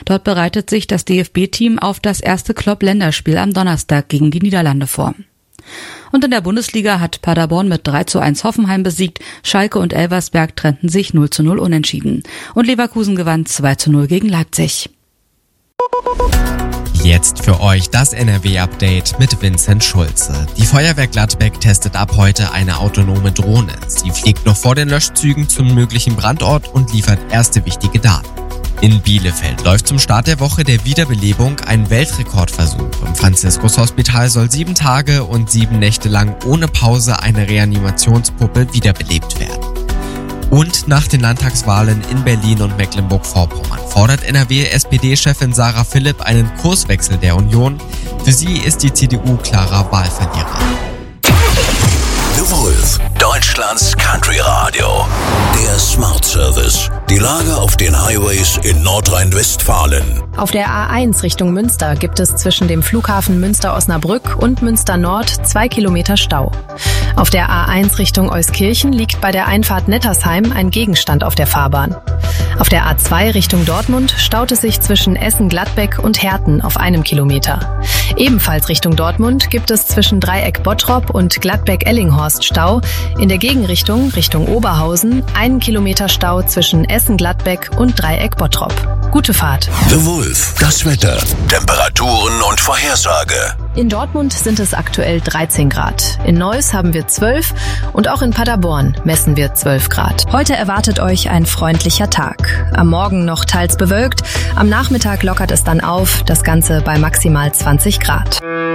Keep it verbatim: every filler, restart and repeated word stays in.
Dort bereitet sich das D F B-Team auf das erste Klopp-Länderspiel am Donnerstag gegen die Niederlande vor. Und in der Bundesliga hat Paderborn mit drei zu eins Hoffenheim besiegt, Schalke und Elversberg trennten sich null zu null unentschieden. Und Leverkusen gewann zwei zu null gegen Leipzig. Jetzt für euch das N R W-Update mit Vincent Schulze. Die Feuerwehr Gladbeck testet ab heute eine autonome Drohne. Sie fliegt noch vor den Löschzügen zum möglichen Brandort und liefert erste wichtige Daten. In Bielefeld läuft zum Start der Woche der Wiederbelebung ein Weltrekordversuch. Im Franziskus-Hospital soll sieben Tage und sieben Nächte lang ohne Pause eine Reanimationspuppe wiederbelebt werden. Und nach den Landtagswahlen in Berlin und Mecklenburg-Vorpommern fordert N R W-S P D-Chefin Sarah Philipp einen Kurswechsel der Union. Für sie ist die C D U klarer Wahlverlierer. The Wolf, Deutschlands Country Radio. Der Smart Service. Die Lage auf den Highways in Nordrhein-Westfalen. Auf der A eins Richtung Münster gibt es zwischen dem Flughafen Münster-Osnabrück und Münster-Nord zwei Kilometer Stau. Auf der A eins Richtung Euskirchen liegt bei der Einfahrt Nettersheim ein Gegenstand auf der Fahrbahn. Auf der A zwei Richtung Dortmund staut es sich zwischen Essen-Gladbeck und Herten auf einem Kilometer. Ebenfalls Richtung Dortmund gibt es zwischen Dreieck-Bottrop und Gladbeck-Ellinghorst Stau. In der Gegenrichtung, Richtung Oberhausen, einen Kilometer Stau zwischen Essen-Gladbeck und Dreieck-Bottrop. Gute Fahrt. The Wolf, das Wetter, Temperaturen und Vorhersage. In Dortmund sind es aktuell dreizehn Grad. In Neuss haben wir zwölf und auch in Paderborn messen wir zwölf Grad. Heute erwartet euch ein freundlicher Tag. Am Morgen noch teils bewölkt, am Nachmittag lockert es dann auf, das Ganze bei maximal zwanzig Grad.